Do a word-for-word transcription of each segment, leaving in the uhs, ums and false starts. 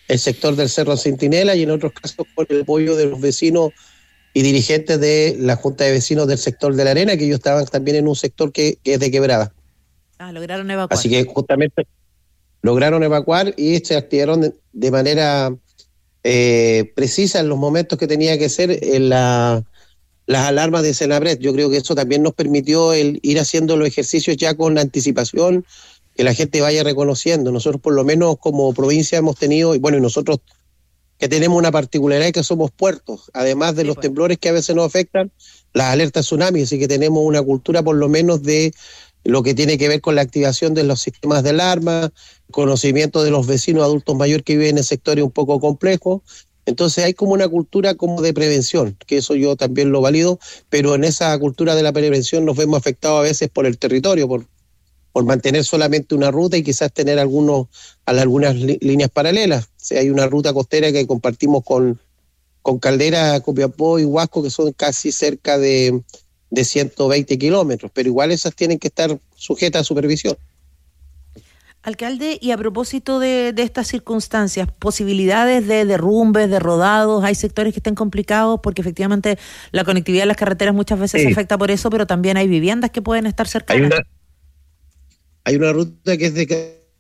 el sector del Cerro Centinela y en otros casos con el apoyo de los vecinos y dirigentes de la Junta de Vecinos del sector de La Arena, que ellos estaban también en un sector que, que es de quebrada. Ah, lograron evacuar. Así que justamente lograron evacuar y se activaron de, de manera eh, precisa en los momentos que tenía que ser en la, las alarmas de Senabret. Yo creo que eso también nos permitió el ir haciendo los ejercicios ya con anticipación, que la gente vaya reconociendo. Nosotros por lo menos como provincia hemos tenido, y bueno, y nosotros que tenemos una particularidad que somos puertos, además de sí, los pues. temblores que a veces nos afectan, las alertas tsunami, así que tenemos una cultura por lo menos de lo que tiene que ver con la activación de los sistemas de alarma, conocimiento de los vecinos adultos mayores que viven en sectores un poco complejos. Entonces hay como una cultura como de prevención, que eso yo también lo valido, pero en esa cultura de la prevención nos vemos afectados a veces por el territorio, por por mantener solamente una ruta y quizás tener algunos algunas li, líneas paralelas. O sea, hay una ruta costera que compartimos con, con Caldera, Copiapó y Huasco, que son casi cerca de, de ciento veinte kilómetros, pero igual esas tienen que estar sujetas a supervisión. Alcalde, y a propósito de, de estas circunstancias, posibilidades de derrumbes, de rodados, hay sectores que estén complicados porque efectivamente la conectividad de las carreteras muchas veces sí. se afecta por eso, pero también hay viviendas que pueden estar cercanas. Hay una Hay una ruta que es de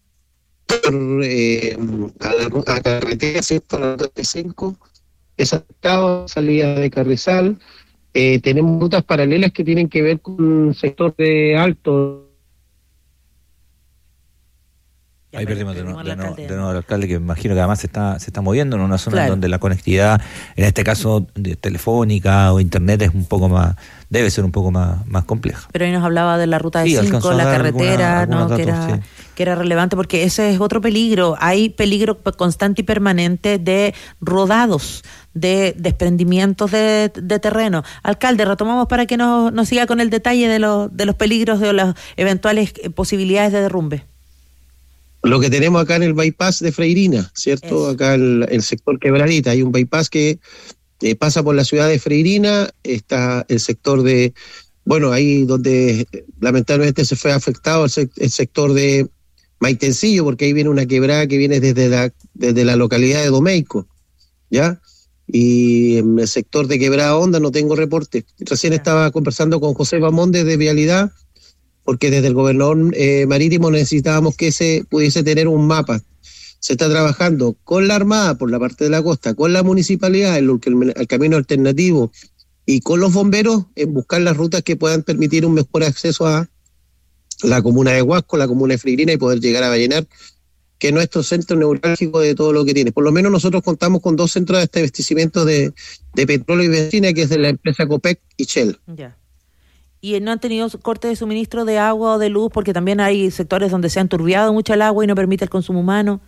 eh, a la a carretera, ¿cierto? A la ruta cinco, esa salida de Carrizal. Eh, tenemos rutas paralelas que tienen que ver con un sector de alto. Ahí perdimos de nuevo, de, nuevo, de nuevo al alcalde, que me imagino que además se está, se está moviendo en una zona claro. donde la conectividad, en este caso de telefónica o internet, es un poco más, debe ser un poco más, más compleja. Pero ahí nos hablaba de la ruta de cinco, la carretera, alguna, ¿no? Datos, que, era, sí. que era relevante, porque ese es otro peligro. Hay peligro constante y permanente de rodados, de desprendimientos de, de terreno. Alcalde, retomamos para que nos, nos siga con el detalle de, los de los peligros, de las eventuales posibilidades de derrumbe. Lo que tenemos acá en el bypass de Freirina, ¿cierto? Eso. Acá el, el sector Quebradita, hay un bypass que eh, pasa por la ciudad de Freirina, está el sector de, bueno, ahí donde lamentablemente se fue afectado el, sec, el sector de Maitencillo, porque ahí viene una quebrada que viene desde la, desde la localidad de Domeico, ¿ya? Y en el sector de Quebrada Honda no tengo reporte. Recién ya. estaba conversando con José Bamonde de Vialidad, porque desde el gobernador eh, marítimo necesitábamos que se pudiese tener un mapa. Se está trabajando con la Armada por la parte de la costa, con la municipalidad, el, el, el camino alternativo, y con los bomberos en buscar las rutas que puedan permitir un mejor acceso a la comuna de Huasco, la comuna de Freirina, y poder llegar a Vallenar, que es nuestro centro neurálgico de todo lo que tiene. Por lo menos nosotros contamos con dos centros de abastecimiento de, de petróleo y benzina, que es de la empresa Copec y Shell. Ya. Yeah. ¿Y no han tenido corte de suministro de agua o de luz? Porque también hay sectores donde se ha enturbiado mucho el agua y no permite el consumo humano.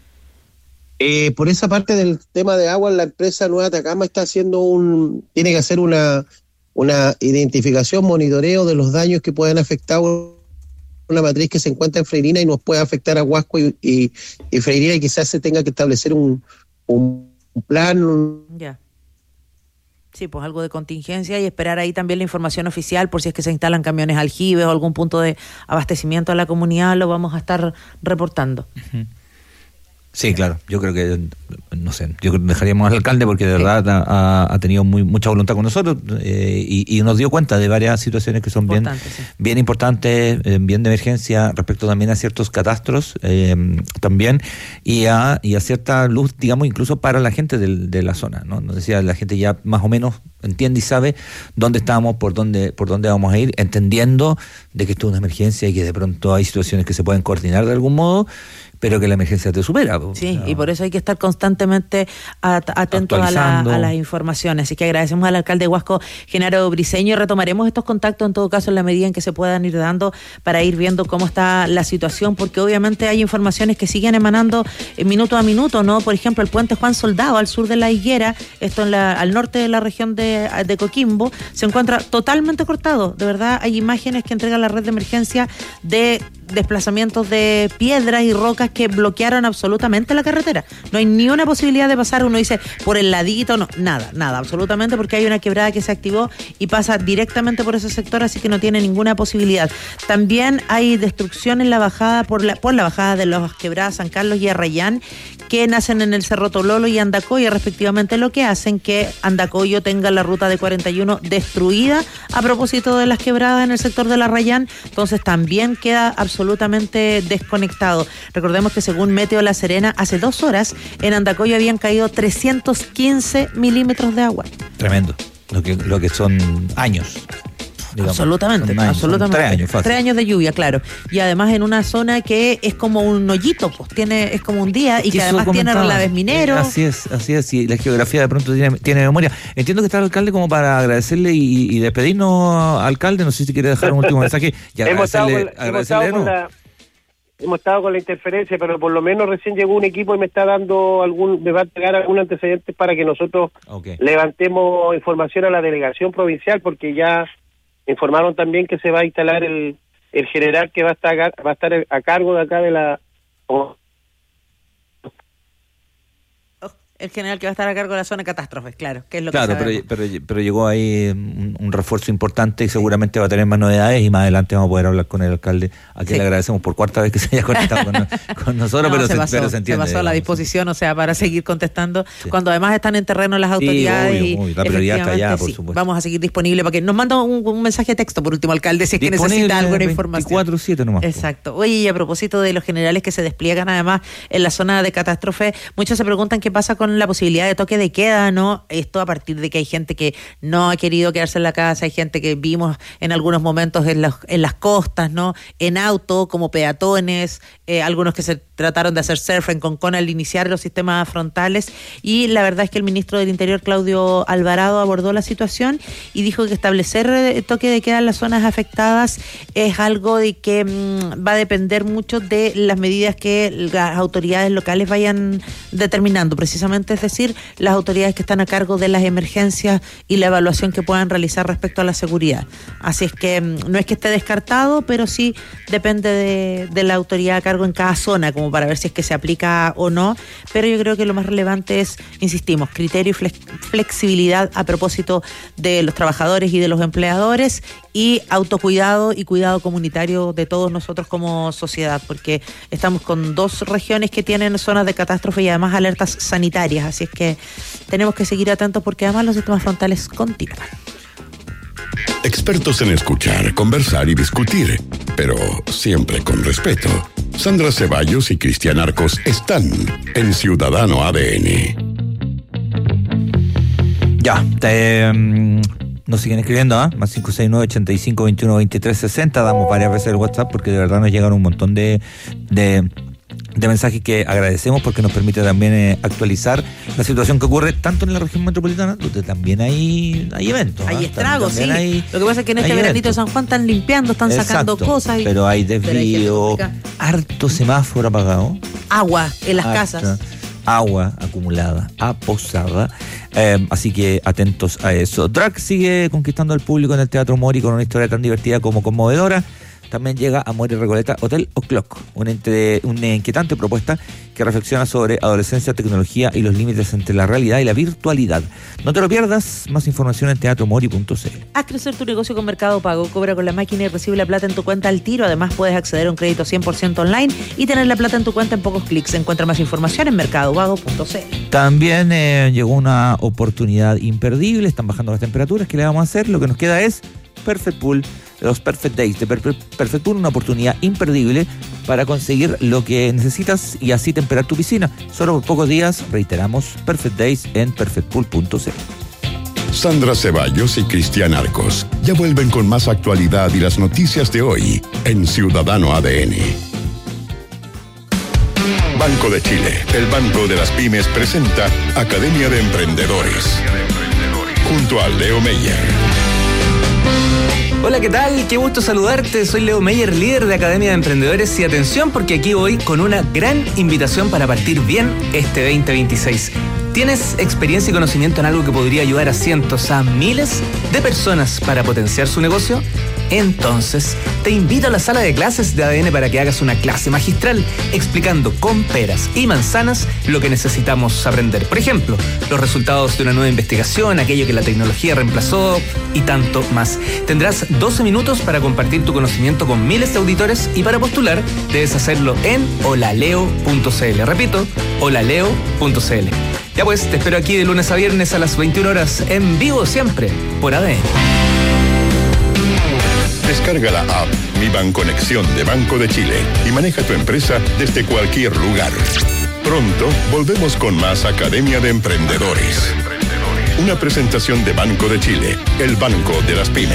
Eh, por esa parte del tema de agua, la empresa Nueva Atacama está haciendo un, tiene que hacer una, una identificación, monitoreo de los daños que puedan afectar una matriz que se encuentra en Freirina y nos puede afectar a Huasco y, y, y Freirina, y quizás se tenga que establecer un, un plan. Un... Ya. Sí, pues algo de contingencia y esperar ahí también la información oficial por si es que se instalan camiones aljibes o algún punto de abastecimiento a la comunidad, lo vamos a estar reportando. Uh-huh. Sí, claro, yo creo que, no sé, yo creo que dejaríamos al alcalde porque de sí. verdad ha, ha tenido muy mucha voluntad con nosotros eh, y, y nos dio cuenta de varias situaciones que son bien, sí. bien importantes, eh, bien de emergencia, respecto también a ciertos catastros eh, también, y a, y a cierta luz, digamos, incluso para la gente de, de la zona, ¿no? Nos decía, la gente ya más o menos entiende y sabe dónde estamos, por dónde, por dónde vamos a ir, entendiendo de que esto es una emergencia y que de pronto hay situaciones que se pueden coordinar de algún modo, pero que la emergencia te supera. Sí, no. Y por eso hay que estar constantemente at- atentos a, la, a las informaciones. Así que agradecemos al alcalde de Huasco, Genaro Briceño, y retomaremos estos contactos en todo caso en la medida en que se puedan ir dando para ir viendo cómo está la situación, porque obviamente hay informaciones que siguen emanando minuto a minuto, ¿no? Por ejemplo, el puente Juan Soldado al sur de la Higuera, esto en la, al norte de la región de, de Coquimbo, se encuentra totalmente cortado. De verdad, hay imágenes que entrega la red de emergencia de desplazamientos de piedras y rocas que bloquearon absolutamente la carretera. No hay ni una posibilidad de pasar, uno dice por el ladito, no, nada, nada, absolutamente, porque hay una quebrada que se activó y pasa directamente por ese sector, así que no tiene ninguna posibilidad. También hay destrucción en la bajada, por la, por la bajada de las quebradas San Carlos y Arrayán, que nacen en el Cerro Tololo y Andacoyo respectivamente, lo que hacen que Andacoyo tenga la ruta de cuarenta y uno destruida a propósito de las quebradas en el sector de La Rayán, entonces también queda absolutamente desconectado. Recordemos que según Meteo La Serena, hace dos horas en Andacoyo habían caído trescientos quince milímetros de agua. Tremendo, lo que, lo que son años. Digamos, absolutamente, años, absolutamente. Tres años, fácil. Tres años de lluvia, claro. Y además en una zona que es como un hoyito, pues tiene, es como un día y que además tiene relaves mineros. Eh, así es, así es, y la geografía de pronto tiene, tiene memoria. Entiendo que está el alcalde como para agradecerle y, y despedirnos, alcalde. No sé si quiere dejar un último mensaje y agradecerle. Hemos agradecerle estado, con la, hemos estado con la interferencia, pero por lo menos recién llegó un equipo y me está dando algún, me va a entregar algún antecedente para que nosotros okay. levantemos información a la delegación provincial, porque ya informaron también que se va a instalar el, el general que va a estar va a estar a cargo de acá de la... Oh. El general que va a estar a cargo de la zona de catástrofes, claro, que es lo claro, que pero, pero, pero llegó ahí un, un refuerzo importante y seguramente va a tener más novedades y más adelante vamos a poder hablar con el alcalde, a quien sí. le agradecemos por cuarta vez que se haya conectado con, con nosotros, no, pero, se, se pasó, pero se entiende. Se pasó a la disposición, o sea, para seguir contestando, sí. cuando además están en terreno las autoridades. Sí, obvio, obvio. La prioridad está allá, por sí, supuesto. Vamos a seguir disponible para que nos manda un, un mensaje de texto, por último, alcalde, si es que necesita alguna información. veinticuatro siete nomás. Exacto. Oye, y a propósito de los generales que se despliegan además en la zona de catástrofe, muchos se preguntan qué pasa con la posibilidad de toque de queda, ¿no? Esto a partir de que hay gente que no ha querido quedarse en la casa, hay gente que vimos en algunos momentos en, los, en las costas, ¿no? En auto, como peatones, eh, algunos que se trataron de hacer surf en Concón al iniciar los sistemas frontales, y la verdad es que el ministro del Interior, Claudio Alvarado, abordó la situación y dijo que establecer toque de queda en las zonas afectadas es algo de que mmm, va a depender mucho de las medidas que las autoridades locales vayan determinando, precisamente, es decir, las autoridades que están a cargo de las emergencias y la evaluación que puedan realizar respecto a la seguridad. Así es que mmm, no es que esté descartado, pero sí depende de, de la autoridad a cargo en cada zona, como para ver si es que se aplica o no, pero yo creo que lo más relevante es, insistimos, criterio y flex- flexibilidad a propósito de los trabajadores y de los empleadores, y autocuidado y cuidado comunitario de todos nosotros como sociedad, porque estamos con dos regiones que tienen zonas de catástrofe y además alertas sanitarias, así es que tenemos que seguir atentos porque además los sistemas frontales continúan. Expertos en escuchar, conversar y discutir, pero siempre con respeto. Sandra Ceballos y Cristian Arcos están en Ciudadano A D N. Ya, te, um, nos siguen escribiendo, ¿ah? ¿eh? Más cinco seis nueve, ochenta y cinco, veintiuno, veintitrés, sesenta. Damos varias veces el WhatsApp porque de verdad nos llegan un montón de... de de mensajes que agradecemos porque nos permite también eh, actualizar la situación que ocurre tanto en la región metropolitana, donde también hay, hay eventos. Hay ¿eh? estragos, sí. Hay, Lo que pasa es que en este veranito de San Juan están limpiando, están Exacto, sacando cosas. Y, pero hay desvío, pero hay harto semáforo apagado. Agua en las harta, casas. Agua acumulada, aposada. Eh, así que atentos a eso. Drag sigue conquistando al público en el Teatro Mori con una historia tan divertida como conmovedora. También llega a Mori Recoleta Hotel O'Clock, una, entre, una inquietante propuesta que reflexiona sobre adolescencia, tecnología y los límites entre la realidad y la virtualidad. No te lo pierdas, más información en teatro mori punto c l. Haz crecer tu negocio con Mercado Pago, cobra con la máquina y recibe la plata en tu cuenta al tiro. Además puedes acceder a un crédito cien por ciento online y tener la plata en tu cuenta en pocos clics. Encuentra más información en mercado pago punto c l. También eh, llegó una oportunidad imperdible, están bajando las temperaturas, ¿qué le vamos a hacer? Lo que nos queda es Perfect Pool. Los Perfect Days de Perfect Pool, una oportunidad imperdible para conseguir lo que necesitas y así temperar tu piscina. Solo por pocos días, reiteramos, Perfect Days en perfect pool punto c l. Sandra Ceballos y Cristian Arcos ya vuelven con más actualidad y las noticias de hoy en Ciudadano A D N. Banco de Chile, el banco de las pymes, presenta Academia de Emprendedores junto a Leo Meyer. Hola, ¿qué tal? Qué gusto saludarte. Soy Leo Meyer, líder de Academia de Emprendedores, y atención porque aquí voy con una gran invitación para partir bien este veinte veintiséis. ¿Tienes experiencia y conocimiento en algo que podría ayudar a cientos, a miles de personas para potenciar su negocio? Entonces, te invito a la sala de clases de A D N para que hagas una clase magistral explicando con peras y manzanas lo que necesitamos aprender. Por ejemplo, los resultados de una nueva investigación, aquello que la tecnología reemplazó y tanto más. Tendrás doce minutos para compartir tu conocimiento con miles de auditores y para postular debes hacerlo en holaleo punto c l. Repito, holaleo punto c l. Ya pues, te espero aquí de lunes a viernes a las veintiuna horas en vivo siempre por A D N. Descarga la app Mi Banconexión de Banco de Chile y maneja tu empresa desde cualquier lugar. Pronto volvemos con más Academia de Emprendedores. Una presentación de Banco de Chile, el banco de las pymes.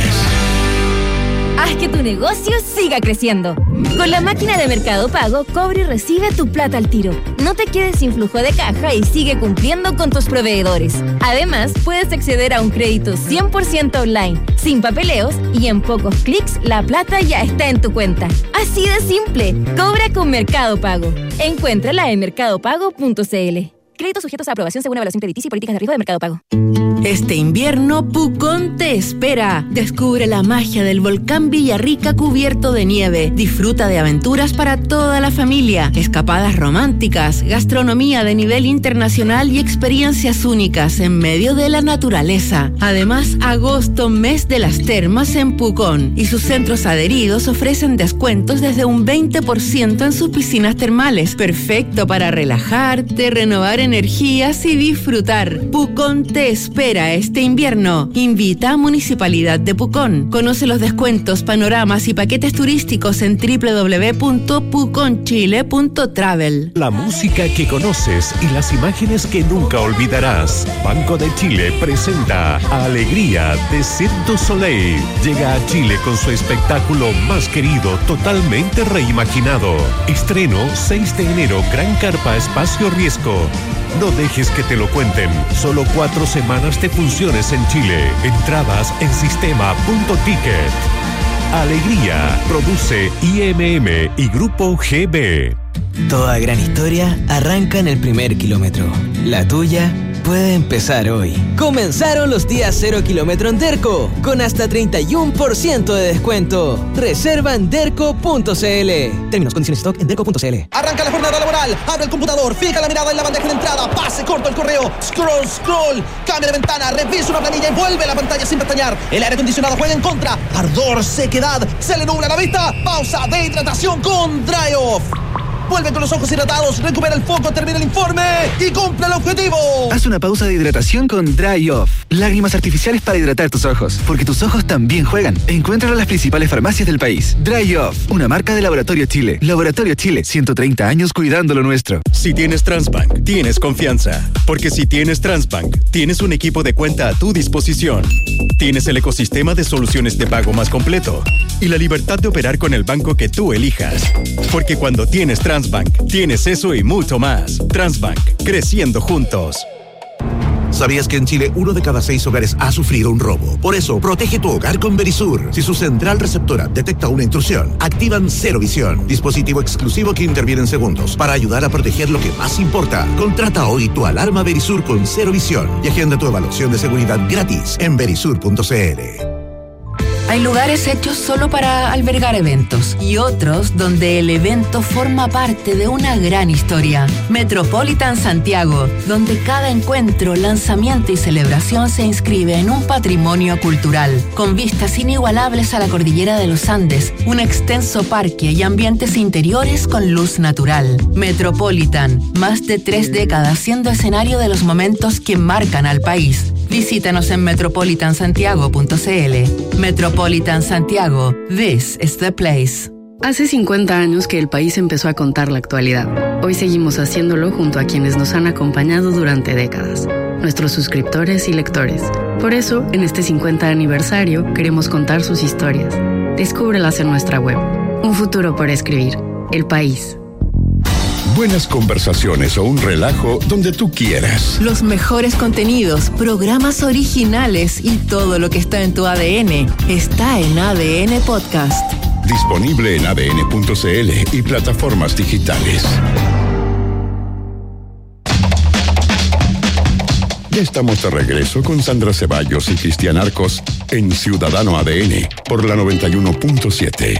Haz que tu negocio siga creciendo. Con la máquina de Mercado Pago, cobra y recibe tu plata al tiro. No te quedes sin flujo de caja y sigue cumpliendo con tus proveedores. Además, puedes acceder a un crédito cien por ciento online, sin papeleos, y en pocos clics la plata ya está en tu cuenta. Así de simple. Cobra con Mercado Pago. Encuéntrala en mercado pago punto c l. Créditos sujetos a aprobación según evaluación crediticia y políticas de riesgo de Mercado Pago. Este invierno, Pucón te espera. Descubre la magia del volcán Villarrica cubierto de nieve. Disfruta de aventuras para toda la familia, escapadas románticas, gastronomía de nivel internacional y experiencias únicas en medio de la naturaleza. Además, agosto, mes de las termas en Pucón, y sus centros adheridos ofrecen descuentos desde un veinte por ciento en sus piscinas termales. Perfecto para relajarte, renovar energías y disfrutar. Pucón te espera este invierno. Invita a Municipalidad de Pucón. Conoce los descuentos, panoramas y paquetes turísticos en doble u doble u doble u punto pucón chile punto travel. La música que conoces y las imágenes que nunca olvidarás. Banco de Chile presenta Alegría de Cirque du Soleil. Llega a Chile con su espectáculo más querido, totalmente reimaginado. Estreno seis de enero, Gran Carpa Espacio Riesgo. No dejes que te lo cuenten. Solo cuatro semanas de funciones en Chile. Entradas en sistema punto ticket. Alegría. Produce I M M y Grupo G B. Toda gran historia arranca en el primer kilómetro. La tuya puede empezar hoy. Comenzaron los días cero kilómetro en Derco, con hasta treinta y uno por ciento de descuento. Reserva en derco punto c l. Términos, condiciones, stock en derco punto c l. Arranca la jornada laboral, abre el computador, fija la mirada en la bandeja de entrada, pase corto el correo, scroll, scroll, cambia de ventana, revisa una planilla y vuelve a la pantalla sin pestañear. El aire acondicionado juega en contra, ardor, sequedad, se le nubla la vista, pausa de hidratación con Dry Off. Vuelve con los ojos hidratados, recupera el foco, termina el informe y cumple el objetivo. Haz una pausa de hidratación con Dry Off. Lágrimas artificiales para hidratar tus ojos, porque tus ojos también juegan. Encuéntralo en las principales farmacias del país. Dry Off, una marca de Laboratorio Chile. Laboratorio Chile, ciento treinta años cuidando lo nuestro. Si tienes Transbank, tienes confianza. Porque si tienes Transbank, tienes un equipo de cuenta a tu disposición. Tienes el ecosistema de soluciones de pago más completo y la libertad de operar con el banco que tú elijas. Porque cuando tienes Transbank, Transbank, tienes eso y mucho más. Transbank, creciendo juntos. ¿Sabías que en Chile uno de cada seis hogares ha sufrido un robo? Por eso, protege tu hogar con Verisur. Si su central receptora detecta una intrusión, activan Cero Visión, dispositivo exclusivo que interviene en segundos para ayudar a proteger lo que más importa. Contrata hoy tu alarma Verisur con Cero Visión y agenda tu evaluación de seguridad gratis en verisur punto c l. Hay lugares hechos solo para albergar eventos y otros donde el evento forma parte de una gran historia. Metropolitan Santiago, donde cada encuentro, lanzamiento y celebración se inscribe en un patrimonio cultural, con vistas inigualables a la cordillera de los Andes, un extenso parque y ambientes interiores con luz natural. Metropolitan, más de tres décadas siendo escenario de los momentos que marcan al país. Visítanos en metropolitan santiago punto c l. Metropolitan Santiago, this is the place. Hace cincuenta años que el país empezó a contar la actualidad. Hoy seguimos haciéndolo junto a quienes nos han acompañado durante décadas, nuestros suscriptores y lectores. Por eso, en este cincuenta aniversario, queremos contar sus historias. Descúbrelas en nuestra web. Un futuro por escribir. El País. Buenas conversaciones o un relajo donde tú quieras. Los mejores contenidos, programas originales y todo lo que está en tu A D N está en A D N Podcast. Disponible en a d n punto c l y plataformas digitales. Ya estamos de regreso con Sandra Ceballos y Cristian Arcos en Ciudadano A D N por la noventa y uno punto siete.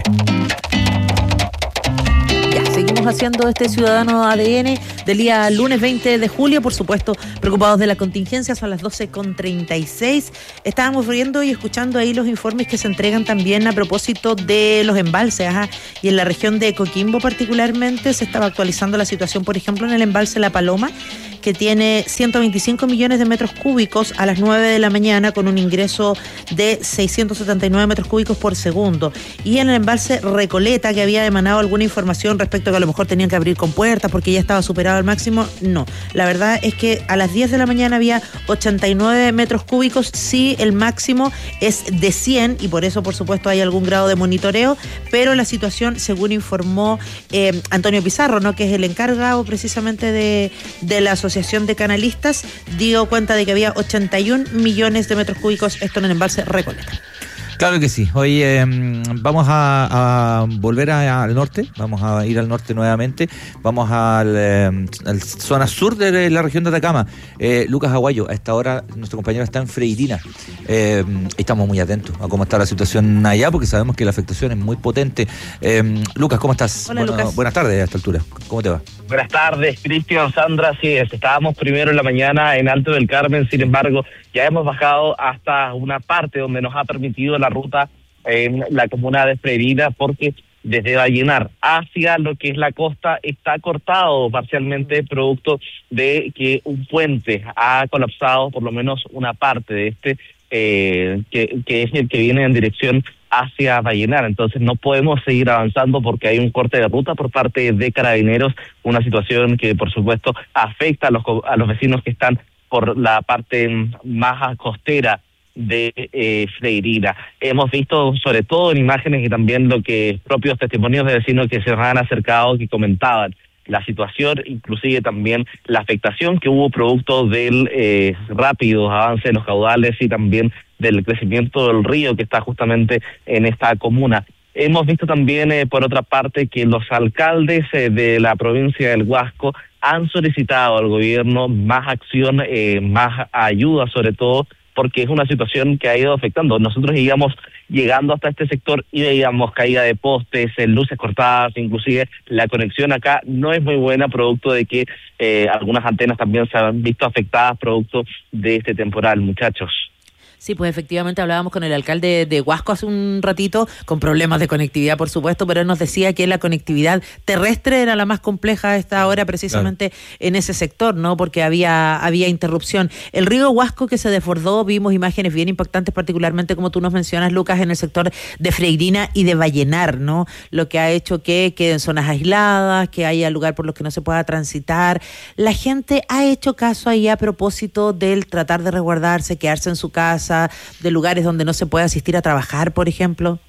Seguimos haciendo este Ciudadano A D N del día lunes veinte de julio, por supuesto, preocupados de la contingencia, son las doce con treinta y seis. Estábamos viendo y escuchando ahí los informes que se entregan también a propósito de los embalses, ajá, y en la región de Coquimbo particularmente se estaba actualizando la situación, por ejemplo, en el embalse La Paloma, que tiene ciento veinticinco millones de metros cúbicos a las nueve de la mañana con un ingreso de seiscientos setenta y nueve metros cúbicos por segundo. Y en el embalse Recoleta, que había emanado alguna información respecto a que a lo mejor tenían que abrir compuertas porque ya estaba superado el máximo, no. La verdad es que a las diez de la mañana había ochenta y nueve metros cúbicos, sí, el máximo es de cien y por eso, por supuesto, hay algún grado de monitoreo, pero la situación, según informó eh, Antonio Pizarro, ¿no?, que es el encargado precisamente de, de la asociación de canalistas, dio cuenta de que había ochenta y un millones de metros cúbicos, esto en el embalse Recoleta. Claro que sí. Hoy eh, vamos a, a volver a, al norte, vamos a ir al norte nuevamente, vamos al, eh, al zona sur de la región de Atacama. Eh, Lucas Aguayo, a esta hora nuestro compañero está en Freirina. Eh, estamos muy atentos a cómo está la situación allá, porque sabemos que la afectación es muy potente. Eh, Lucas, ¿cómo estás? Hola, bueno, Lucas. Buenas tardes a esta altura. ¿Cómo te va? Buenas tardes, Cristian, Sandra. Sí, estábamos primero en la mañana en Alto del Carmen, sin embargo, ya hemos bajado hasta una parte donde nos ha permitido la ruta en la comuna de Freirina, porque desde Vallenar hacia lo que es la costa está cortado parcialmente producto de que un puente ha colapsado, por lo menos una parte de este, eh, que, que es el que viene en dirección hacia Vallenar. Entonces no podemos seguir avanzando porque hay un corte de ruta por parte de Carabineros, una situación que por supuesto afecta a los, a los vecinos que están por la parte más costera de eh, Freirina. Hemos visto sobre todo en imágenes y también lo que propios testimonios de vecinos que se nos han acercado, que comentaban la situación, inclusive también la afectación que hubo producto del eh, rápido avance de los caudales y también del crecimiento del río que está justamente en esta comuna. Hemos visto también, eh, por otra parte, que los alcaldes eh, de la provincia del Huasco han solicitado al gobierno más acción, eh, más ayuda, sobre todo porque es una situación que ha ido afectando. Nosotros íbamos llegando hasta este sector y veíamos caída de postes, luces cortadas, inclusive la conexión acá no es muy buena, producto de que eh, algunas antenas también se han visto afectadas producto de este temporal, muchachos. Sí, pues efectivamente hablábamos con el alcalde de Huasco hace un ratito, con problemas de conectividad, por supuesto, pero él nos decía que la conectividad terrestre era la más compleja a esta hora, precisamente claro, en ese sector, ¿no? Porque había había interrupción. El río Huasco que se desbordó, vimos imágenes bien impactantes, particularmente como tú nos mencionas, Lucas, en el sector de Freirina y de Vallenar, ¿no? Lo que ha hecho que queden zonas aisladas, que haya lugar por los que no se pueda transitar. La gente ha hecho caso ahí a propósito del tratar de resguardarse, quedarse en su casa, de lugares donde no se puede asistir a trabajar, por ejemplo.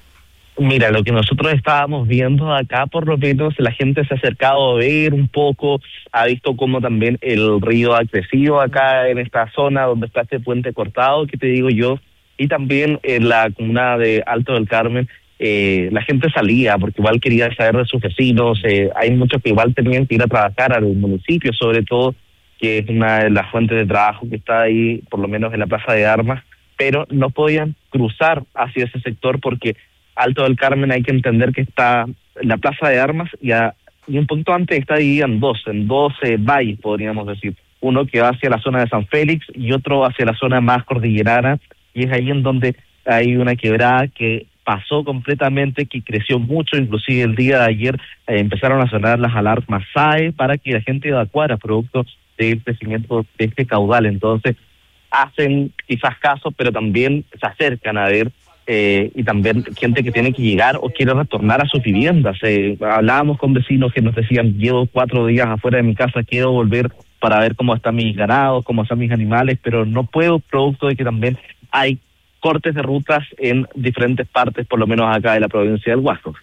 Mira, lo que nosotros estábamos viendo acá, por lo menos, la gente se ha acercado a ver un poco, ha visto cómo también el río ha crecido acá en esta zona donde está este puente cortado, que te digo yo, y también en la comuna de Alto del Carmen, eh, la gente salía porque igual quería saber de sus vecinos, eh, hay muchos que igual tenían que ir a trabajar al municipio, sobre todo, que es una de las fuentes de trabajo que está ahí, por lo menos en la Plaza de Armas, pero no podían cruzar hacia ese sector porque Alto del Carmen hay que entender que está en la Plaza de Armas y, a, y un poquito antes está dividida en dos, en dos eh, valles, podríamos decir. Uno que va hacia la zona de San Félix y otro hacia la zona más cordillerana, y es ahí en donde hay una quebrada que pasó completamente, que creció mucho, inclusive el día de ayer eh, empezaron a sonar las alarmas S A E para que la gente evacuara producto del crecimiento de este caudal. Entonces hacen quizás caso, pero también se acercan a ver eh, y también gente que tiene que llegar o quiere retornar a sus viviendas. Eh, hablábamos con vecinos que nos decían, llevo cuatro días afuera de mi casa, quiero volver para ver cómo están mis ganados, cómo están mis animales, pero no puedo, producto de que también hay cortes de rutas en diferentes partes, por lo menos acá de la provincia del Huasco.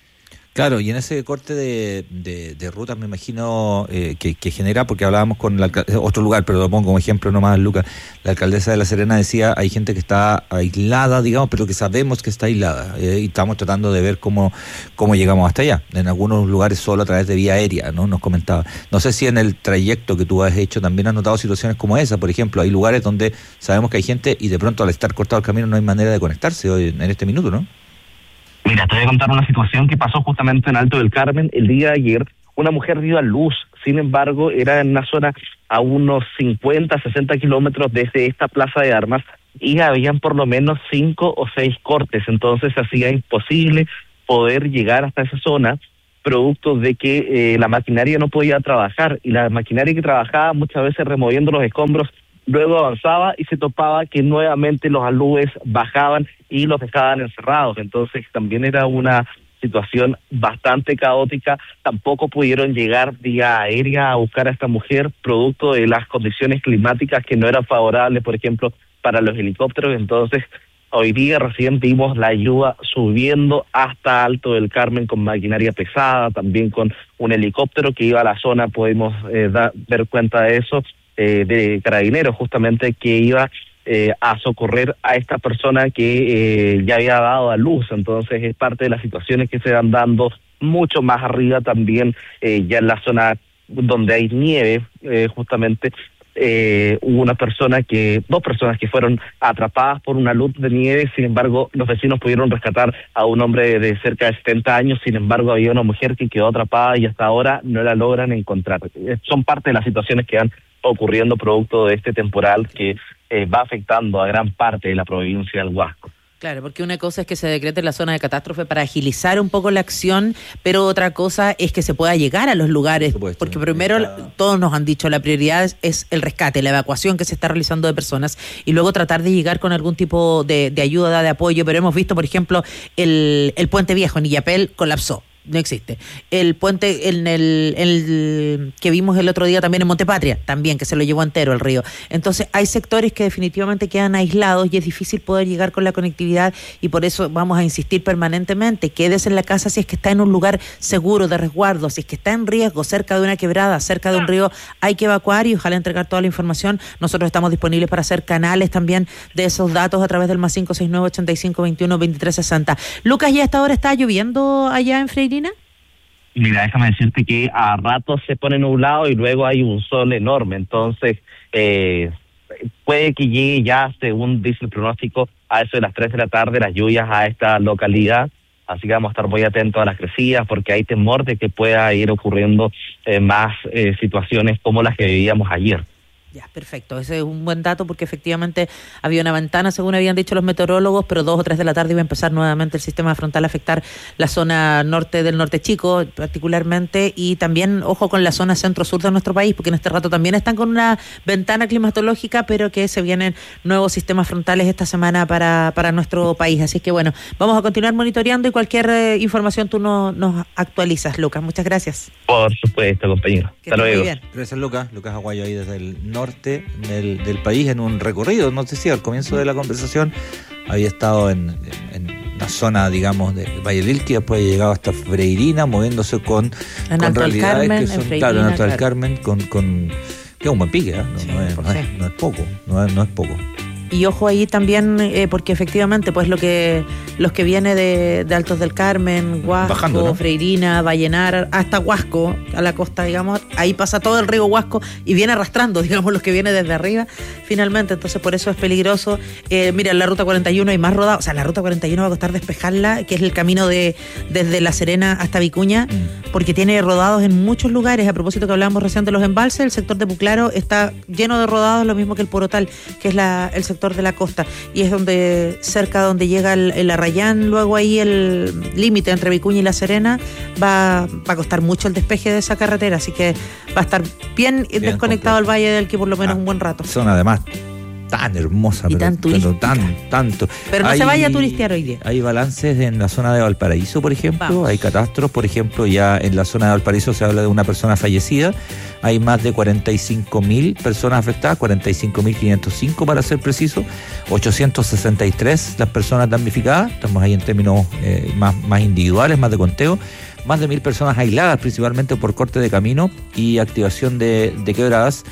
Claro, y en ese corte de, de, de rutas me imagino eh, que, que genera, porque hablábamos con la, otro lugar, pero lo pongo como ejemplo nomás, Lucas, la alcaldesa de La Serena decía, hay gente que está aislada, digamos, pero que sabemos que está aislada, eh, y estamos tratando de ver cómo, cómo llegamos hasta allá. En algunos lugares solo a través de vía aérea, ¿no? Nos comentaba. No sé si en el trayecto que tú has hecho también has notado situaciones como esa, por ejemplo, hay lugares donde sabemos que hay gente y de pronto al estar cortado el camino no hay manera de conectarse hoy en este minuto, ¿no? Mira, te voy a contar una situación que pasó justamente en Alto del Carmen el día de ayer. Una mujer dio a luz, sin embargo, era en una zona a unos cincuenta, sesenta kilómetros desde esta plaza de armas y habían por lo menos cinco o seis cortes, entonces se hacía imposible poder llegar hasta esa zona, producto de que eh, la maquinaria no podía trabajar, y la maquinaria que trabajaba muchas veces removiendo los escombros luego avanzaba y se topaba que nuevamente los alúes bajaban y los dejaban encerrados. Entonces también era una situación bastante caótica. Tampoco pudieron llegar vía aérea a buscar a esta mujer, producto de las condiciones climáticas que no eran favorables, por ejemplo, para los helicópteros. Entonces hoy día recién vimos la ayuda subiendo hasta Alto del Carmen con maquinaria pesada, también con un helicóptero que iba a la zona, podemos eh, da, ver cuenta de eso, eh, de carabineros justamente, que iba eh, a socorrer a esta persona que eh, ya había dado a luz. Entonces es parte de las situaciones que se van dando mucho más arriba también, eh, ya en la zona donde hay nieve, eh, justamente. Eh, hubo una persona que, dos personas que fueron atrapadas por una luz de nieve. Sin embargo, los vecinos pudieron rescatar a un hombre de cerca de setenta años, sin embargo había una mujer que quedó atrapada y hasta ahora no la logran encontrar. Eh, son parte de las situaciones que van ocurriendo producto de este temporal que eh, va afectando a gran parte de la provincia del Huasco. Claro, porque una cosa es que se decrete la zona de catástrofe para agilizar un poco la acción, pero otra cosa es que se pueda llegar a los lugares, porque primero está... todos nos han dicho, la prioridad es, es el rescate, la evacuación que se está realizando de personas, y luego tratar de llegar con algún tipo de, de ayuda, de apoyo. Pero hemos visto, por ejemplo, el, el Puente Viejo en Illapel colapsó. No existe. El puente en el, el que vimos el otro día también en Montepatria, también, que se lo llevó entero el río. Entonces hay sectores que definitivamente quedan aislados y es difícil poder llegar con la conectividad, y por eso vamos a insistir permanentemente: quédese en la casa si es que está en un lugar seguro, de resguardo. Si es que está en riesgo, cerca de una quebrada, cerca de un río, hay que evacuar y ojalá entregar toda la información. Nosotros estamos disponibles para hacer canales también de esos datos a través del más cinco seis nueve, ochenta y cinco, veintiuno, veintitrés, sesenta. Lucas, ¿ya a esta hora está lloviendo allá en Freirina? Mira, déjame decirte que a ratos se pone nublado y luego hay un sol enorme, entonces eh, puede que llegue ya, según dice el pronóstico, a eso de las tres de la tarde las lluvias a esta localidad, así que vamos a estar muy atentos a las crecidas porque hay temor de que pueda ir ocurriendo eh, más eh, situaciones como las que vivíamos ayer. Ya, perfecto. Ese es un buen dato porque efectivamente había una ventana, según habían dicho los meteorólogos, pero dos o tres de la tarde iba a empezar nuevamente el sistema frontal a afectar la zona norte del norte chico particularmente, y también, ojo, con la zona centro-sur de nuestro país, porque en este rato también están con una ventana climatológica, pero que se vienen nuevos sistemas frontales esta semana para, para nuestro país. Así que bueno, vamos a continuar monitoreando y cualquier eh, información tú no, nos actualizas, Lucas. Muchas gracias. Por supuesto, compañero. Que Hasta luego. Bien. Gracias, Lucas. Lucas Aguayo ahí desde el norte del, del país en un recorrido. No sé si al comienzo de la conversación había estado en, en, en una zona, digamos, de Valle del Ilqui, después había llegado hasta Freirina, moviéndose con, con realidades Carmen, que son, Freirina, claro, en Alto del Carmen, con, con que es un buen pique, ¿eh? no, sí, no, es, no, es, no es poco, no es, no es poco. Y ojo ahí también, eh, porque efectivamente, pues lo que los que viene de, de Altos del Carmen, Huasco, Bajando, ¿no? Freirina, Vallenar, hasta Huasco, a la costa, digamos, ahí pasa todo el río Huasco y viene arrastrando, digamos, los que viene desde arriba, finalmente. Entonces, por eso es peligroso. Eh, mira, en la ruta cuarenta y uno hay más rodados, o sea, la ruta cuarenta y uno va a costar despejarla, que es el camino de desde La Serena hasta Vicuña, mm. porque tiene rodados en muchos lugares. A propósito que hablábamos recién de los embalses, el sector de Puclaro está lleno de rodados, lo mismo que el Porotal, que es la, el sector de la costa, y es donde cerca donde llega el, el Arrayán, luego ahí el límite entre Vicuña y La Serena, va, va a costar mucho el despeje de esa carretera, así que va a estar bien, bien desconectado el Valle del Ilqui por lo menos ah, un buen rato. Son además tan hermosa, y pero, tan pero tan, tanto. Pero no hay, se vaya a turistear hoy día. Hay balances en la zona de Valparaíso, por ejemplo. Vamos. Hay catastros, por ejemplo, ya en la zona de Valparaíso se habla de una persona fallecida. Hay más de cuarenta y cinco mil personas afectadas, cuarenta y cinco mil quinientos cinco para ser preciso, ochocientos sesenta y tres las personas damnificadas. Estamos ahí en términos eh, más, más individuales, más de conteo. más de mil personas aisladas, principalmente por corte de camino y activación de, de quebradas.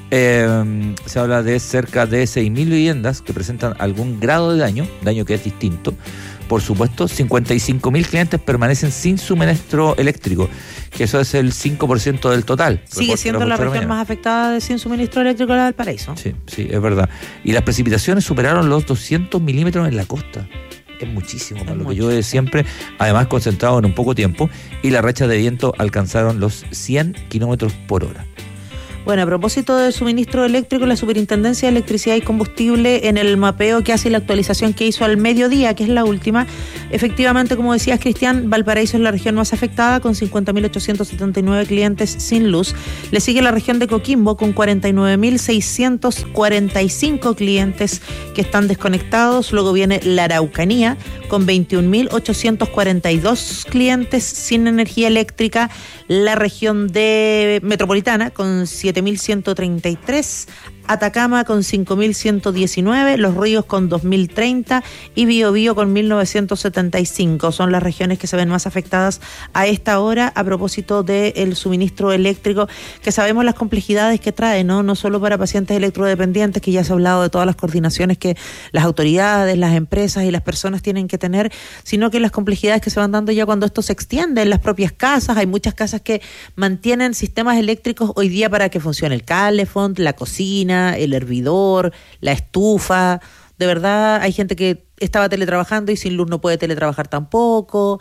Eh, se habla de cerca de seis mil viviendas que presentan algún grado de daño, daño que es distinto. Por supuesto, cincuenta y cinco mil clientes permanecen sin suministro eléctrico, que eso es el cinco por ciento del total. Sigue siendo la región más afectada de sin suministro eléctrico, la de Valparaíso. Sí, sí, es verdad. Y las precipitaciones superaron los doscientos milímetros en la costa. Es muchísimo, es lo mucho. Que llueve siempre, además concentrado en un poco tiempo, y las rachas de viento alcanzaron los cien kilómetros por hora. Bueno, a propósito del suministro eléctrico, la Superintendencia de Electricidad y Combustible, en el mapeo que hace y la actualización que hizo al mediodía, que es la última, efectivamente, como decías, Cristian, Valparaíso es la región más afectada, con cincuenta mil ochocientos setenta y nueve clientes sin luz. Le sigue la región de Coquimbo, con cuarenta y nueve mil seiscientos cuarenta y cinco clientes que están desconectados. Luego viene la Araucanía, con veintiún mil ochocientos cuarenta y dos clientes sin energía eléctrica. La región de Metropolitana, con siete mil ciento treinta y tres, Atacama con cinco mil ciento diecinueve, Los Ríos con dos mil treinta y Biobío con mil novecientos setenta y cinco. Son las regiones que se ven más afectadas a esta hora a propósito del suministro eléctrico, que sabemos las complejidades que trae, ¿no? No solo para pacientes electrodependientes, que ya se ha hablado de todas las coordinaciones que las autoridades, las empresas y las personas tienen que tener, sino que las complejidades que se van dando ya cuando esto se extiende en las propias casas. Hay muchas casas que mantienen sistemas eléctricos hoy día para que funcione el calefón, la cocina, el hervidor, la estufa. De verdad, hay gente que estaba teletrabajando y sin luz no puede teletrabajar tampoco.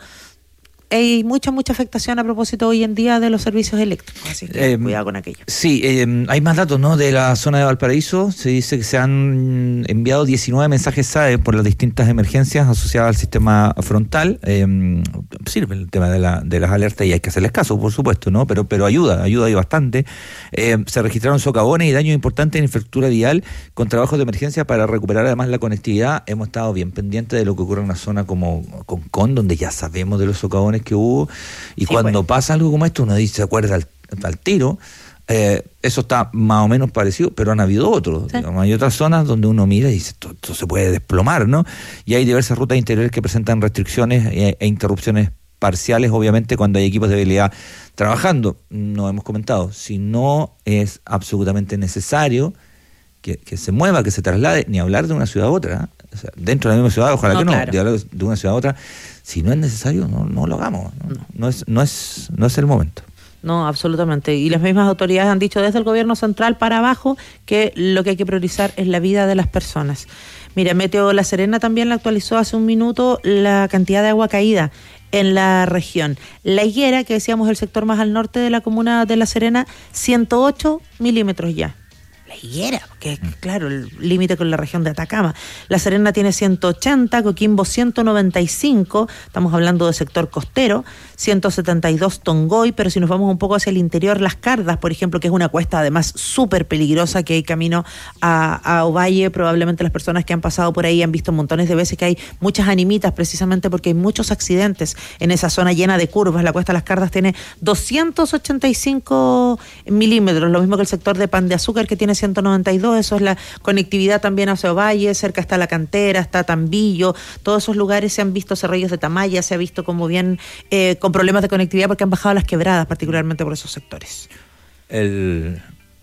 Hay mucha, mucha afectación a propósito hoy en día de los servicios eléctricos, así que eh, cuidado con aquello. Sí, eh, hay más datos, ¿no? De la zona de Valparaíso. Se dice que se han enviado diecinueve mensajes S A E por las distintas emergencias asociadas al sistema frontal. Eh, sirve el tema de, la, de las alertas y hay que hacerles caso, por supuesto, ¿no? Pero, pero ayuda, ayuda ahí bastante. Eh, se registraron socavones y daños importantes en infraestructura vial con trabajos de emergencia para recuperar además la conectividad. Hemos estado bien pendientes de lo que ocurre en una zona como Concón, donde ya sabemos de los socavones que hubo, y sí, cuando bueno. pasa algo como esto uno dice, se acuerda al, al tiro. Eh, eso está más o menos parecido, pero han habido otros, sí. digamos, hay otras zonas donde uno mira y dice, esto, esto se puede desplomar, ¿no? Y hay diversas rutas interiores que presentan restricciones e, e interrupciones parciales, obviamente, cuando hay equipos de habilidad trabajando. No hemos comentado, si no es absolutamente necesario que, que se mueva, que se traslade, ni hablar de una ciudad a otra, ¿eh? O sea, dentro de la misma ciudad, ojalá no, que no, claro. de hablar de una ciudad a otra. Si no es necesario, no, no lo hagamos. No, no. No, es, no, es, no es el momento. No, absolutamente. Y las mismas autoridades han dicho desde el gobierno central para abajo que lo que hay que priorizar es la vida de las personas. Mira, Meteo La Serena también la actualizó hace un minuto la cantidad de agua caída en la región. La Higuera, que decíamos el sector más al norte de la comuna de La Serena, ciento ocho milímetros ya. Higuera, que claro, el límite con la región de Atacama. La Serena tiene ciento ochenta, Coquimbo ciento noventa y cinco, estamos hablando del sector costero, ciento setenta y dos Tongoy, pero si nos vamos un poco hacia el interior, Las Cardas, por ejemplo, que es una cuesta además súper peligrosa, que hay camino a, a Ovalle, probablemente las personas que han pasado por ahí han visto montones de veces que hay muchas animitas, precisamente porque hay muchos accidentes en esa zona llena de curvas. La cuesta Las Cardas tiene doscientos ochenta y cinco milímetros, lo mismo que el sector de Pan de Azúcar, que tiene ciento noventa y dos, eso es la conectividad también hacia Ovalle, cerca está La Cantera, está Tambillo, todos esos lugares se han visto, Cerrillos de Tamaya, se ha visto como bien eh, con problemas de conectividad porque han bajado las quebradas, particularmente por esos sectores. El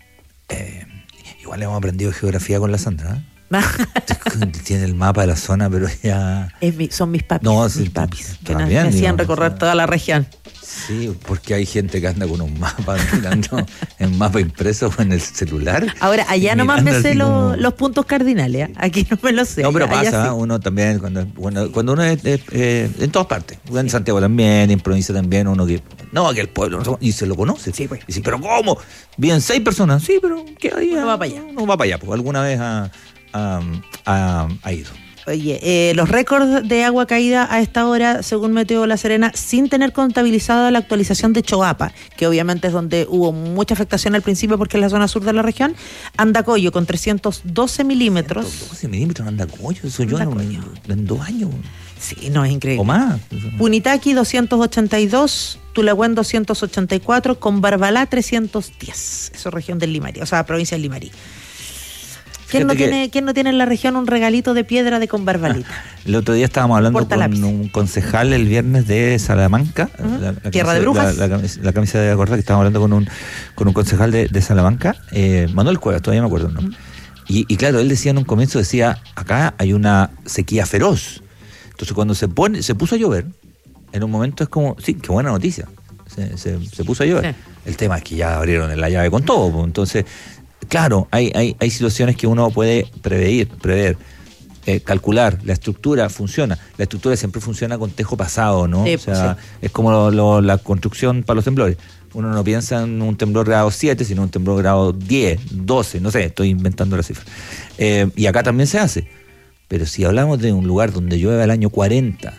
eh, Igual hemos aprendido geografía con la Sandra, ¿eh? Tiene el mapa de la zona, pero ya... Es mi, son mis papis, no, mis sí, papis, que nos hacían digamos, recorrer o sea, toda la región. Sí, porque hay gente que anda con un mapa mirando en mapa impreso o en el celular. Ahora, allá nomás me sé lo, como... los puntos cardinales, ¿eh? Aquí no me lo sé. No, pero allá pasa, sí. Uno también, cuando, cuando, cuando uno es, es eh, en todas partes, en Santiago también, en provincia también, uno que, no, que el pueblo, no, y se lo conoce. Sí, pues. Y dice, pero ¿cómo? Viven seis personas, sí, pero ¿qué hay? No va para allá. No va para allá, porque alguna vez ha, ha, ha, ha ido. Oye, eh, los récords de agua caída a esta hora, según Meteo La Serena, sin tener contabilizada la actualización de Choapa, que obviamente es donde hubo mucha afectación al principio porque es la zona sur de la región. Andacoyo con trescientos doce milímetros. trescientos doce milímetros en Andacoyo, eso yo en, en dos años. Sí, no, es increíble. O más. Punitaqui doscientos ochenta y dos, Tulagüen doscientos ochenta y cuatro, con Barbalá trescientos diez. Eso es región del Limarí, o sea, provincia del Limarí. ¿Quién no, tiene, ¿Quién no tiene en la región un regalito de piedra de con barbalita? El otro día estábamos hablando Porta con lápiz. un concejal el viernes de Salamanca, uh-huh. la, la Tierra camisa, de Brujas. La, la, la camisa de acordar que estábamos hablando con un con un concejal de, de Salamanca, eh, Manuel Cuevas, todavía me acuerdo el nombre. Uh-huh. Y, y claro, él decía en un comienzo, decía, acá hay una sequía feroz. Entonces cuando se pone, se puso a llover, en un momento es como, sí, qué buena noticia, se, se, se puso a llover. Sí. El tema es que ya abrieron la llave con todo, pues, entonces, claro, hay, hay, hay situaciones que uno puede prever, prever. Eh, calcular, la estructura funciona, la estructura siempre funciona con tejo pasado, ¿no? Sí, o sea, sí. es como lo, lo, la construcción para los temblores. Uno no piensa en un temblor grado siete, sino un temblor grado diez, doce, no sé, estoy inventando la cifra. Eh, y acá también se hace. Pero si hablamos de un lugar donde llueve al año cuarenta,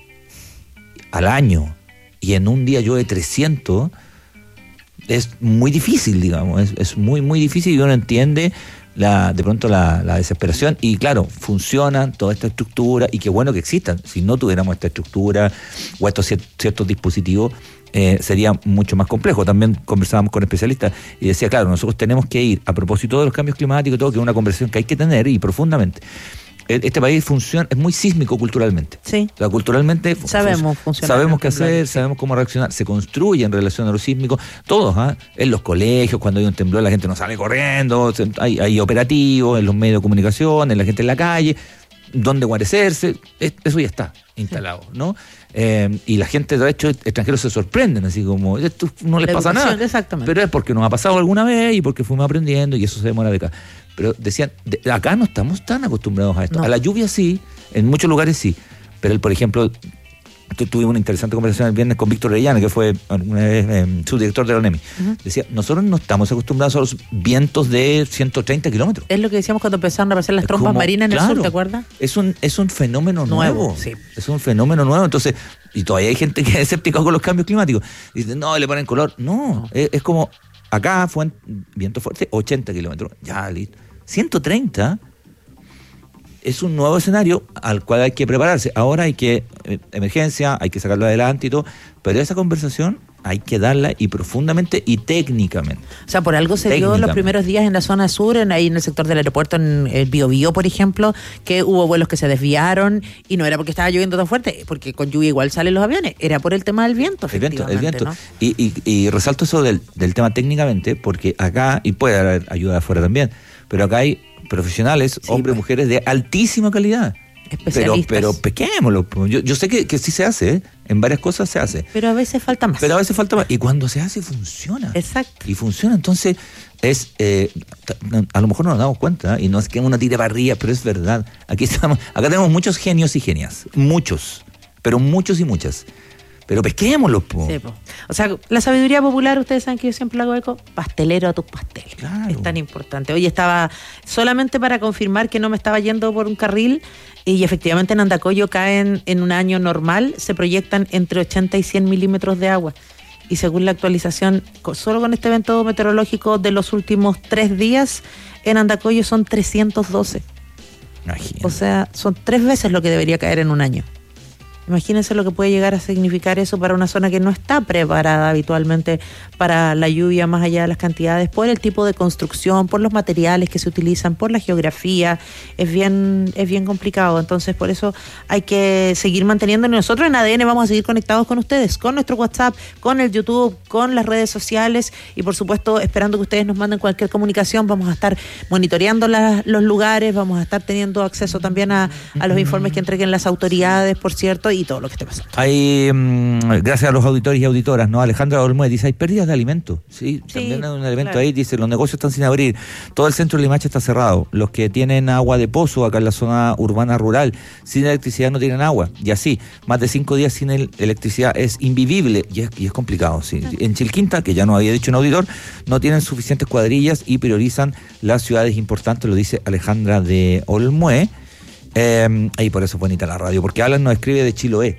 al año, y en un día llueve trescientos, es muy difícil, digamos, es, es muy, muy difícil y uno entiende La, de pronto la, la desesperación y claro, funcionan toda esta estructura y qué bueno que existan. Si no tuviéramos esta estructura o estos ciertos dispositivos, eh, sería mucho más complejo. También conversábamos con especialistas y decía, claro, nosotros tenemos que ir a propósito de los cambios climáticos y todo, que es una conversación que hay que tener y profundamente. Este país funciona, es muy sísmico culturalmente. Sí. O sea, culturalmente sabemos funcionar, sabemos qué hacer, sabemos cómo reaccionar, se construye en relación a lo sísmico, todos, ¿ah? En los colegios, cuando hay un temblor, la gente no sale corriendo, hay, hay operativos, en los medios de comunicación, en la gente en la calle, donde guarecerse, eso ya está instalado, ¿no? Eh, y la gente, de hecho, extranjeros se sorprenden, así como, esto no les pasa nada. Exactamente. Pero es porque nos ha pasado alguna vez y porque fuimos aprendiendo y eso se demora décadas. Pero decían, de, acá no estamos tan acostumbrados a esto. No. A la lluvia sí, en muchos lugares sí. Pero, él, por ejemplo, tuve una interesante conversación el viernes con Víctor Orellana, que fue alguna vez eh, subdirector de la ONEMI. Uh-huh. Decía, nosotros no estamos acostumbrados a los vientos de ciento treinta kilómetros. Es lo que decíamos cuando empezaron a aparecer las trompas como, marinas en claro, el sur, ¿te acuerdas? Es un, es un fenómeno nuevo. nuevo. Sí. Es un fenómeno nuevo. Entonces, y todavía hay gente que es escéptica con los cambios climáticos. Dice, no, le ponen color. No, no. Es, es como, acá fue viento fuerte, ochenta kilómetros. Ya, listo. ciento treinta es un nuevo escenario al cual hay que prepararse. Ahora hay que, eh, emergencia, hay que sacarlo adelante y todo, pero esa conversación hay que darla y profundamente y técnicamente. O sea, por algo se dio los primeros días en la zona sur, en, ahí en el sector del aeropuerto, en el Biobío, por ejemplo, que hubo vuelos que se desviaron y no era porque estaba lloviendo tan fuerte, porque con lluvia igual salen los aviones, era por el tema del viento, el viento, el viento. ¿No? Y, y, y resalto eso del, del tema técnicamente, porque acá, y puede haber ayuda de afuera también, pero acá hay profesionales, sí, hombres y pues. mujeres de altísima calidad. Pero, pero pequémoslo. Yo, yo sé que, que sí se hace, ¿eh? En varias cosas se hace. Pero a veces falta más. Pero a veces falta más. Y cuando se hace, funciona. Exacto. Y funciona, entonces es eh, a lo mejor no nos damos cuenta, ¿eh? Y no es que uno tire barría, pero es verdad. Aquí estamos, acá tenemos muchos genios y genias. Muchos. Pero muchos y muchas. Pero pesquémoslo, po. Sí, po. O sea, la sabiduría popular, ustedes saben que yo siempre la hago eco, pastelero a tus pasteles. Claro. Es tan importante. Hoy estaba, solamente para confirmar que no me estaba yendo por un carril, y efectivamente en Andacollo caen en un año normal, se proyectan entre ochenta y cien milímetros de agua. Y según la actualización, solo con este evento meteorológico de los últimos tres días, en Andacollo son trescientos doce. Imagínate. O sea, son tres veces lo que debería caer en un año. Imagínense lo que puede llegar a significar eso para una zona que no está preparada habitualmente para la lluvia, más allá de las cantidades, por el tipo de construcción, por los materiales que se utilizan, por la geografía. Es bien, es bien complicado. Entonces, por eso hay que seguir manteniendo. Nosotros en A D N vamos a seguir conectados con ustedes, con nuestro WhatsApp, con el YouTube, con las redes sociales y, por supuesto, esperando que ustedes nos manden cualquier comunicación. Vamos a estar monitoreando la, los lugares, vamos a estar teniendo acceso también a, a los informes que entreguen las autoridades, por cierto, y todo lo que esté pasando. Hay, um, gracias a los auditores y auditoras, ¿no? Alejandra Olmuez dice, hay pérdidas de alimentos. Sí, sí, también hay un elemento claro. Ahí, dice, los negocios están sin abrir, todo el centro de Limache está cerrado, los que tienen agua de pozo acá en la zona urbana rural, sin electricidad no tienen agua, y así, más de cinco días sin el, electricidad es invivible, y es, y es complicado, sí. Claro. En Chilquinta, que ya nos había dicho un auditor, no tienen suficientes cuadrillas y priorizan las ciudades importantes, lo dice Alejandra de Olmuez. Eh, y por eso es bonita la radio, porque Alan nos escribe de Chiloé.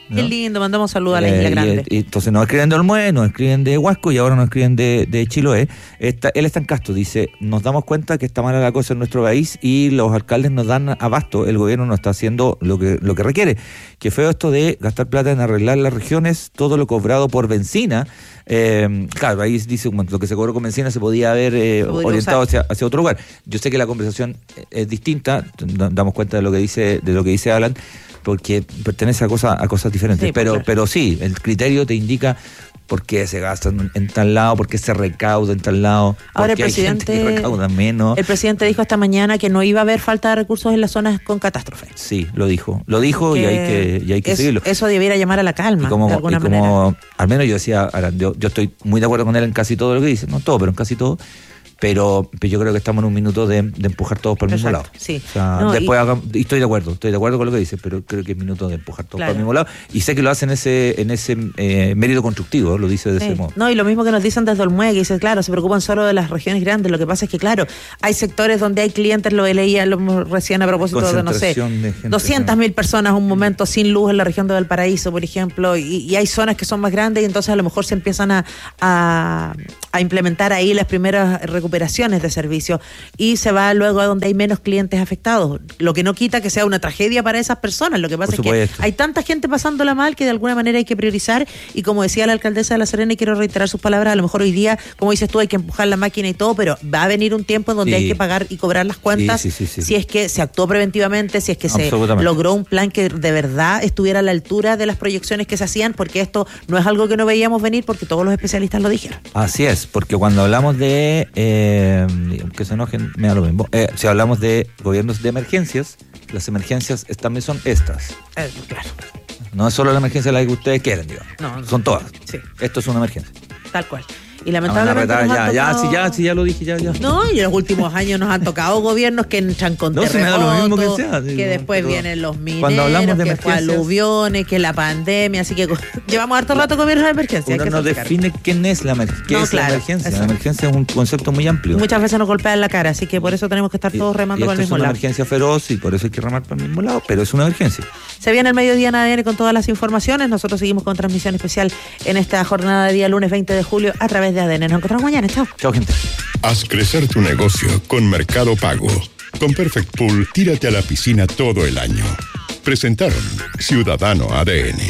¿no? Qué lindo, mandamos saludos a la Isla eh, Grande. Y, y entonces nos escriben de Olmué, nos escriben de Huasco y ahora nos escriben de, de Chiloé. Esta, él está en Castro, dice, nos damos cuenta que está mala la cosa en nuestro país y los alcaldes nos dan abasto, el gobierno no está haciendo lo que, lo que requiere. Qué feo esto de gastar plata en arreglar las regiones, todo lo cobrado por benzina. Eh, claro, ahí dice, bueno, lo que se cobró con benzina se podía haber eh, orientado hacia, hacia otro lugar. Yo sé que la conversación es distinta, damos cuenta de lo que dice, de lo que dice Alan, porque pertenece a cosas, a cosas diferentes. Sí, pero, claro. pero sí, el criterio te indica por qué se gasta en, en tal lado, por qué se recauda en tal lado, ahora por qué el presidente, hay gente que recauda menos. El presidente dijo esta mañana que no iba a haber falta de recursos en las zonas con catástrofe. Sí, lo dijo, lo dijo que y hay que, y hay que es, seguirlo. Eso debiera llamar a la calma, como, de alguna y como, manera. Al menos yo decía, ahora, yo, yo estoy muy de acuerdo con él en casi todo lo que dice, no todo, pero en casi todo. Pero, pero yo creo que estamos en un minuto de, de empujar todos por el mismo lado. Sí. O sea, no, después y, haga, y estoy de acuerdo, estoy de acuerdo con lo que dice, pero creo que es minuto de empujar todos claro. por el mismo lado. Y sé que lo hacen en ese, en ese eh, mérito constructivo, lo dice de sí. ese modo. No, y lo mismo que nos dicen desde Olmué, que dicen, claro, se preocupan solo de las regiones grandes. Lo que pasa es que, claro, hay sectores donde hay clientes, lo leía lo, recién a propósito de, no sé, doscientas mil personas un momento sin luz en la región de Valparaíso, por ejemplo, y, y hay zonas que son más grandes y entonces a lo mejor se empiezan a, a, a implementar ahí las primeras recuperaciones de servicio. Y se va luego a donde hay menos clientes afectados, lo que no quita que sea una tragedia para esas personas. Lo que pasa es que hay tanta gente pasándola mal que de alguna manera hay que priorizar, y como decía la alcaldesa de La Serena, y quiero reiterar sus palabras, a lo mejor hoy día, como dices tú, hay que empujar la máquina y todo, pero va a venir un tiempo en donde sí. hay que pagar y cobrar las cuentas sí, sí, sí, sí. si es que se actuó preventivamente, si es que se logró un plan que de verdad estuviera a la altura de las proyecciones que se hacían, porque esto no es algo que no veíamos venir, porque todos los especialistas lo dijeron. Así es, porque cuando hablamos de eh, que se enojen, me da lo mismo. Eh, si hablamos de gobiernos de emergencias, las emergencias también son estas. Eh, claro. No es solo la emergencia la que ustedes quieren, digamos. No, no, son todas. Sí. Esto es una emergencia. Tal cual. Y lamentablemente no, nos ya, han ya, tocado... sí, ya, sí, ya lo dije, ya, ya. No, y en los últimos años nos han tocado gobiernos que entran con no, terremotos, lo mismo que, sea, digo, que después vienen los mineros, que fue aluviones, que la pandemia, así que llevamos harto rato gobiernos de emergencia. Uno no define quién es la emergencia. ¿Qué no, es claro, la emergencia? Eso. La emergencia es un concepto muy amplio. Muchas veces nos golpean la cara, así que por eso tenemos que estar todos remando y para el mismo lado. Es una emergencia feroz y por eso hay que remar para el mismo lado, pero es una emergencia. Se viene el mediodía en A D N con todas las informaciones. Nosotros seguimos con transmisión especial en esta jornada de día lunes veinte de julio a través de A D N. Nos encontramos mañana. Chao. Chao, gente. Haz crecer tu negocio con Mercado Pago. Con Perfect Pool, tírate a la piscina todo el año. Presentaron Ciudadano A D N.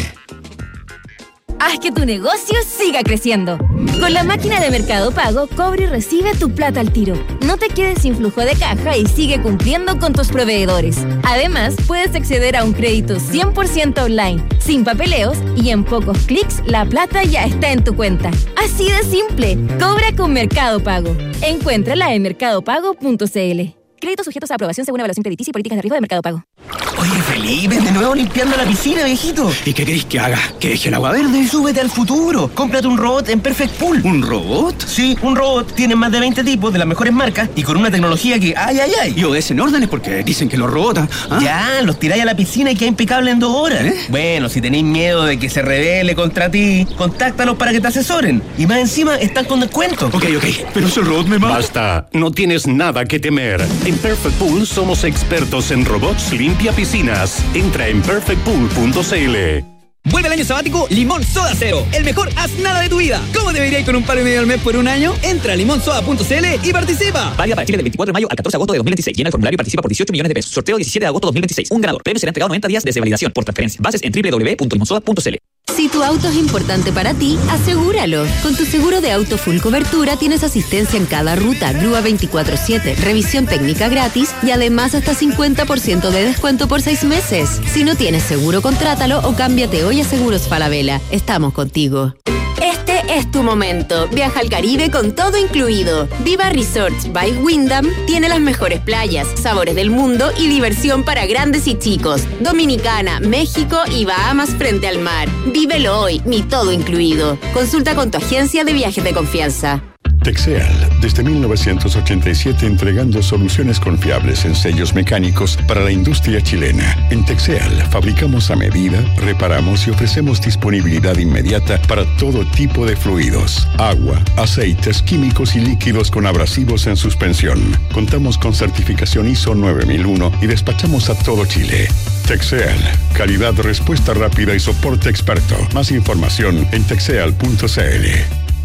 Haz que tu negocio siga creciendo. Con la máquina de Mercado Pago, cobra y recibe tu plata al tiro. No te quedes sin flujo de caja y sigue cumpliendo con tus proveedores. Además, puedes acceder a un crédito cien por ciento online, sin papeleos, y en pocos clics la plata ya está en tu cuenta. Así de simple. Cobra con Mercado Pago. Encuéntrala en mercado pago punto c l. Créditos sujetos a aprobación según evaluación crediticia y políticas de riesgo de Mercado Pago. Oye, Felipe, de nuevo limpiando la piscina, viejito. ¿Y qué querés que haga? ¿Que deje el agua verde? Súbete al futuro. Cómprate un robot en Perfect Pool. ¿Un robot? Sí, un robot. Tiene más de veinte tipos de las mejores marcas y con una tecnología que ¡ay, ay, ay! Y obedecen órdenes porque dicen que los robots... ¿ah? Ya, los tiráis a la piscina y queda impecable en dos horas. ¿Eh? Bueno, si tenéis miedo de que se rebele contra ti, contáctalos para que te asesoren. Y más encima, están con descuento. Ok, ok, pero si el robot me mata... Basta, no tienes nada que temer. En Perfect Pool somos expertos en robots limpia piscinas. Entra en perfect pool punto c l. Vuelve el año sabático Limón Soda Cero, el mejor haz nada de tu vida. ¿Cómo debería ir con un palo y medio al mes por un año? Entra a limón soda punto c l y participa. Válida para Chile del veinticuatro de mayo al catorce de agosto de dos mil veintiséis. Llena el formulario y participa por dieciocho millones de pesos. Sorteo diecisiete de agosto de dos mil veintiséis. Un ganador. Premio será entregado noventa días desde validación por transferencia. Bases en doble u doble u doble u punto limón soda punto c l. Si tu auto es importante para ti, asegúralo. Con tu seguro de auto full cobertura tienes asistencia en cada ruta, grúa veinticuatro siete, revisión técnica gratis y además hasta cincuenta por ciento de descuento por seis meses. Si no tienes seguro, contrátalo o cámbiate hoy a Seguros Falabella. Estamos contigo. Este es tu momento. Viaja al Caribe con todo incluido. Viva Resorts by Wyndham tiene las mejores playas, sabores del mundo y diversión para grandes y chicos. Dominicana, México y Bahamas frente al mar. Vívelo hoy, mi todo incluido. Consulta con tu agencia de viajes de confianza. Texeal, desde mil novecientos ochenta y siete entregando soluciones confiables en sellos mecánicos para la industria chilena. En Texeal fabricamos a medida, reparamos y ofrecemos disponibilidad inmediata para todo tipo de fluidos, agua, aceites, químicos y líquidos con abrasivos en suspensión. Contamos con certificación I S O nueve mil uno y despachamos a todo Chile. Texeal, calidad, respuesta rápida y soporte experto. Más información en texeal punto c l.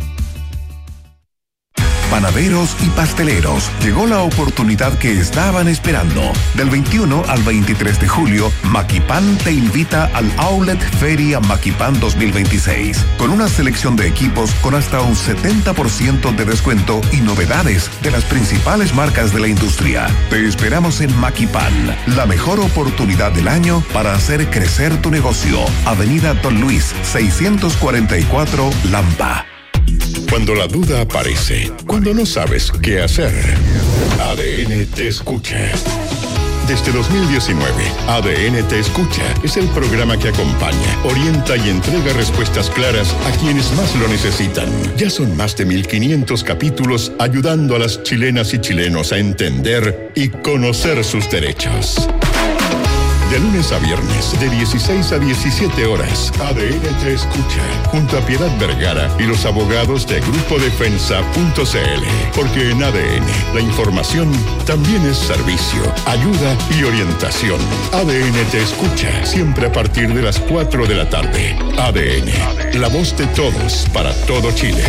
Panaderos y pasteleros, llegó la oportunidad que estaban esperando. Del veintiuno al veintitrés de julio, Maquipan te invita al Outlet Feria Maquipan dos mil veintiséis, con una selección de equipos con hasta un setenta por ciento de descuento y novedades de las principales marcas de la industria. Te esperamos en Maquipan, la mejor oportunidad del año para hacer crecer tu negocio. Avenida Don Luis, seiscientos cuarenta y cuatro, Lampa. Cuando la duda aparece, cuando no sabes qué hacer, A D N te escucha. Desde dos mil diecinueve, A D N te escucha es el programa que acompaña, orienta y entrega respuestas claras a quienes más lo necesitan. Ya son más de mil quinientos capítulos ayudando a las chilenas y chilenos a entender y conocer sus derechos. De lunes a viernes, de dieciséis a diecisiete horas, A D N te escucha, junto a Piedad Vergara y los abogados de grupo defensa punto c l. Porque en A D N, la información también es servicio, ayuda y orientación. A D N te escucha, siempre a partir de las cuatro de la tarde. A D N, la voz de todos, para todo Chile.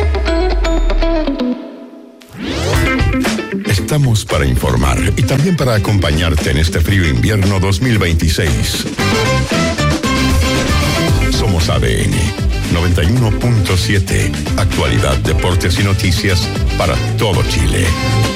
Estamos para informar y también para acompañarte en este frío invierno dos mil veintiséis. Somos A D N noventa y uno punto siete. Actualidad, deportes y noticias para todo Chile.